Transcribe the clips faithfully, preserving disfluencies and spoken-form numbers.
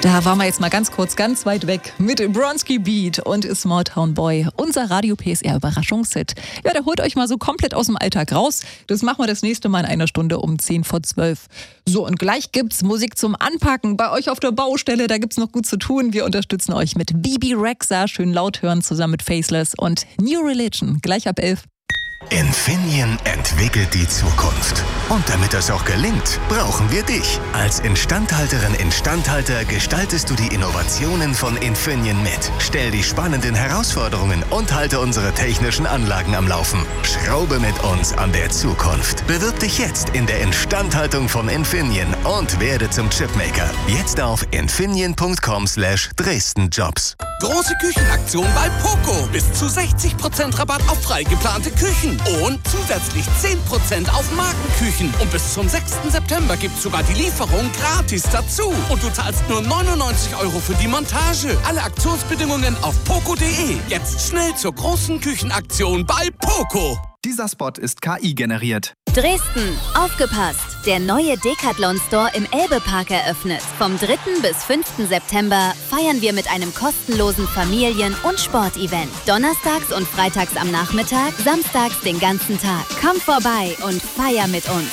Da waren wir jetzt mal ganz kurz ganz weit weg mit Bronski Beat und Small Town Boy, unser Radio P S R Überraschungshit. Ja, der holt euch mal so komplett aus dem Alltag raus. Das machen wir das nächste Mal in einer Stunde um zehn vor zwölf. So, und gleich gibt's Musik zum Anpacken bei euch auf der Baustelle. Da gibt's noch gut zu tun. Wir unterstützen euch mit Bibi Rexha, schön laut hören, zusammen mit Faceless und New Religion, gleich ab elf. Infineon entwickelt die Zukunft. Und damit das auch gelingt, brauchen wir dich. Als Instandhalterin, Instandhalter gestaltest du die Innovationen von Infineon mit. Stell die spannenden Herausforderungen und halte unsere technischen Anlagen am Laufen. Schraube mit uns an der Zukunft. Bewirb dich jetzt in der Instandhaltung von Infineon und werde zum Chipmaker. Jetzt auf infineon punkt com slash Dresden Jobs. Große Küchenaktion bei Poco. Bis zu sechzig Prozent Rabatt auf frei geplante Küchen. Und zusätzlich zehn Prozent auf Markenküchen. Und bis zum sechsten September gibt's sogar die Lieferung gratis dazu. Und du zahlst nur neunundneunzig Euro für die Montage. Alle Aktionsbedingungen auf poco punkt de. Jetzt schnell zur großen Küchenaktion bei Poco. Dieser Spot ist K I generiert. Dresden, aufgepasst! Der neue Decathlon-Store im Elbe-Park eröffnet. Vom dritten bis fünften September feiern wir mit einem kostenlosen Familien- und Sportevent. Donnerstags und freitags am Nachmittag, samstags den ganzen Tag. Komm vorbei und feier mit uns.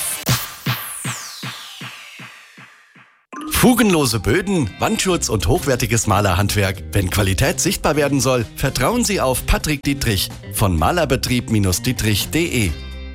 Fugenlose Böden, Wandschutz und hochwertiges Malerhandwerk. Wenn Qualität sichtbar werden soll, vertrauen Sie auf Patrick Dietrich von malerbetrieb Dietrich punkt de.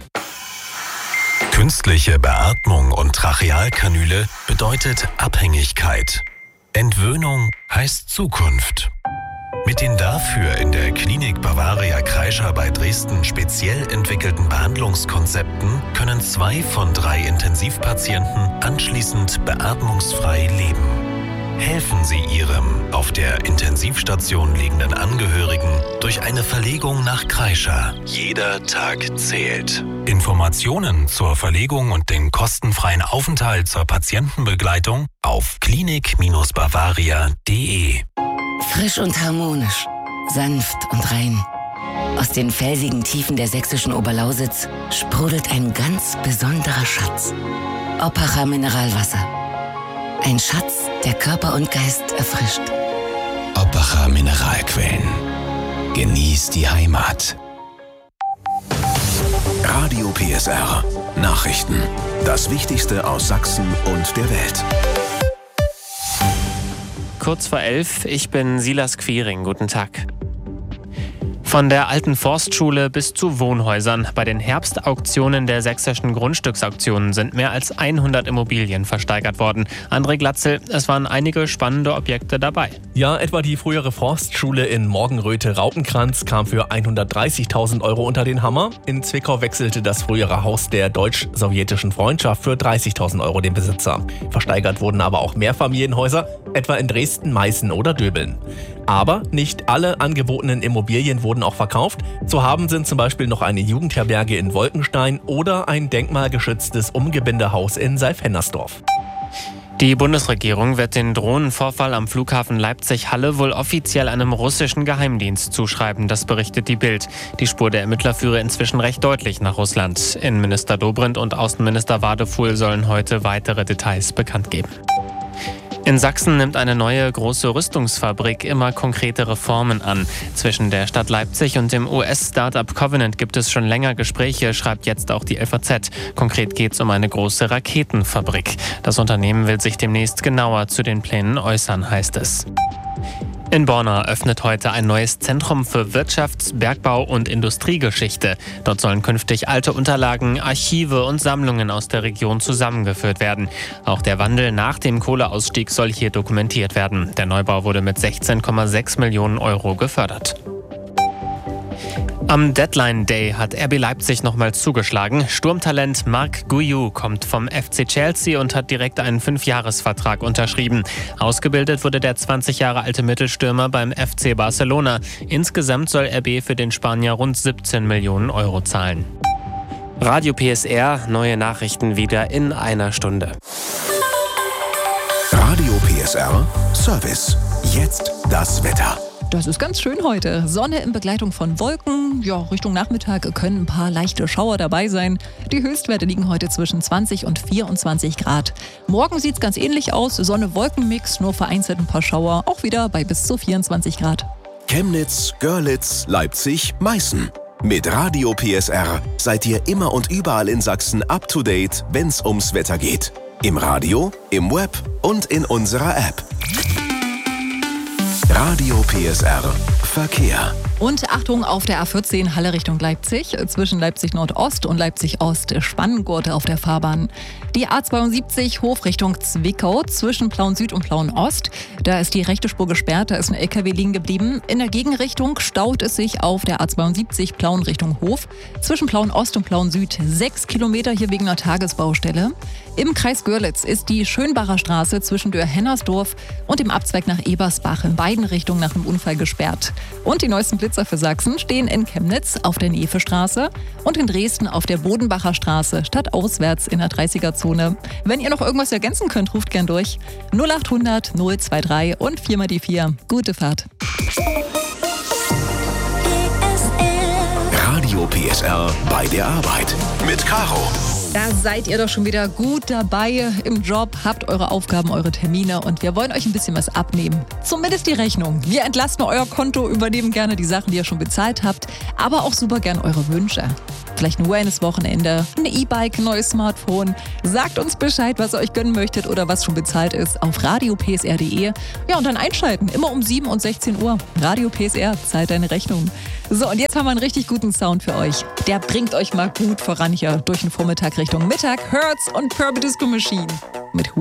Künstliche Beatmung und Trachealkanüle bedeutet Abhängigkeit. Entwöhnung heißt Zukunft. Mit den dafür in der Klinik Bavaria Kreischer bei Dresden speziell entwickelten Behandlungskonzepten können zwei von drei Intensivpatienten anschließend beatmungsfrei leben. Helfen Sie Ihrem auf der Intensivstation liegenden Angehörigen durch eine Verlegung nach Kreischer. Jeder Tag zählt. Informationen zur Verlegung und den kostenfreien Aufenthalt zur Patientenbegleitung auf klinik Bavaria punkt de. Frisch und harmonisch, sanft und rein. Aus den felsigen Tiefen der sächsischen Oberlausitz sprudelt ein ganz besonderer Schatz. Oppacher Mineralwasser. Ein Schatz, der Körper und Geist erfrischt. Oppacher Mineralquellen. Genieß die Heimat. Radio P S R. Nachrichten. Das Wichtigste aus Sachsen und der Welt. Kurz vor elf, ich bin Silas Quiring. Guten Tag. Von der alten Forstschule bis zu Wohnhäusern. Bei den Herbstauktionen der sächsischen Grundstücksauktionen sind mehr als hundert Immobilien versteigert worden. André Glatzel, es waren einige spannende Objekte dabei. Ja, etwa die frühere Forstschule in Morgenröthe-Rautenkranz kam für hundertdreißigtausend Euro unter den Hammer. In Zwickau wechselte das frühere Haus der deutsch-sowjetischen Freundschaft für dreißigtausend Euro den Besitzer. Versteigert wurden aber auch Mehrfamilienhäuser, etwa in Dresden, Meißen oder Döbeln. Aber nicht alle angebotenen Immobilien wurden auch verkauft. Zu haben sind zum Beispiel noch eine Jugendherberge in Wolkenstein oder ein denkmalgeschütztes Umgebindehaus in Seilfennersdorf. Die Bundesregierung wird den Drohnenvorfall am Flughafen Leipzig-Halle wohl offiziell einem russischen Geheimdienst zuschreiben, das berichtet die Bild. Die Spur der Ermittler führe inzwischen recht deutlich nach Russland. Innenminister Dobrindt und Außenminister Wadefuhl sollen heute weitere Details bekannt geben. In Sachsen nimmt eine neue große Rüstungsfabrik immer konkretere Formen an. Zwischen der Stadt Leipzig und dem U S-Startup Covenant gibt es schon länger Gespräche, schreibt jetzt auch die L V Z. Konkret geht es um eine große Raketenfabrik. Das Unternehmen will sich demnächst genauer zu den Plänen äußern, heißt es. In Borna öffnet heute ein neues Zentrum für Wirtschafts-, Bergbau- und Industriegeschichte. Dort sollen künftig alte Unterlagen, Archive und Sammlungen aus der Region zusammengeführt werden. Auch der Wandel nach dem Kohleausstieg soll hier dokumentiert werden. Der Neubau wurde mit sechzehn Komma sechs Millionen Euro gefördert. Am Deadline Day hat R B Leipzig nochmal zugeschlagen. Sturmtalent Marc Guiu kommt vom F C Chelsea und hat direkt einen Fünfjahresvertrag unterschrieben. Ausgebildet wurde der zwanzig Jahre alte Mittelstürmer beim F C Barcelona. Insgesamt soll R B für den Spanier rund siebzehn Millionen Euro zahlen. Radio P S R, neue Nachrichten wieder in einer Stunde. Radio P S R Service. Jetzt das Wetter. Das ist ganz schön heute. Sonne in Begleitung von Wolken. Ja, Richtung Nachmittag können ein paar leichte Schauer dabei sein. Die Höchstwerte liegen heute zwischen zwanzig und vierundzwanzig Grad. Morgen sieht es ganz ähnlich aus. Sonne-Wolken-Mix, nur vereinzelt ein paar Schauer. Auch wieder bei bis zu vierundzwanzig Grad. Chemnitz, Görlitz, Leipzig, Meißen. Mit Radio P S R seid ihr immer und überall in Sachsen up to date, wenn's ums Wetter geht. Im Radio, im Web und in unserer App. Radio P S R Verkehr. Und Achtung auf der A vierzehn Halle Richtung Leipzig. Zwischen Leipzig Nordost und Leipzig Ost Spanngurte auf der Fahrbahn. Die A zweiundsiebzig Hof Richtung Zwickau zwischen Plauen Süd und Plauen Ost. Da ist die rechte Spur gesperrt, da ist ein L K W liegen geblieben. In der Gegenrichtung staut es sich auf der A zweiundsiebzig Plauen Richtung Hof. Zwischen Plauen Ost und Plauen Süd sechs Kilometer hier wegen einer Tagesbaustelle. Im Kreis Görlitz ist die Schönbacher Straße zwischen Dörr-Hennersdorf und dem Abzweig nach Ebersbach in beiden Richtungen nach einem Unfall gesperrt. Und die neuesten Blitzer für Sachsen stehen in Chemnitz auf der Nefe-Straße und in Dresden auf der Bodenbacher Straße stadtauswärts in der dreißiger-Zone. Wenn ihr noch irgendwas ergänzen könnt, ruft gern durch. null acht hundert null zweiundzwanzig und vier mal die vier. Gute Fahrt. Radio P S R bei der Arbeit mit Caro. Da seid ihr doch schon wieder gut dabei im Job, habt eure Aufgaben, eure Termine und wir wollen euch ein bisschen was abnehmen. Zumindest die Rechnung. Wir entlasten euer Konto, übernehmen gerne die Sachen, die ihr schon bezahlt habt, aber auch super gern eure Wünsche. Vielleicht ein Wellness-Wochenende, ein E-Bike, ein neues Smartphone. Sagt uns Bescheid, was ihr euch gönnen möchtet oder was schon bezahlt ist auf radio p s r punkt d e. Ja, und dann einschalten, immer um sieben und sechzehn Uhr. Radio P S R, zahlt deine Rechnung. So, und jetzt haben wir einen richtig guten Sound für euch. Der bringt euch mal gut voran hier durch den Vormittag Richtung Mittag. Hertz und Purple Disco Machine. Mit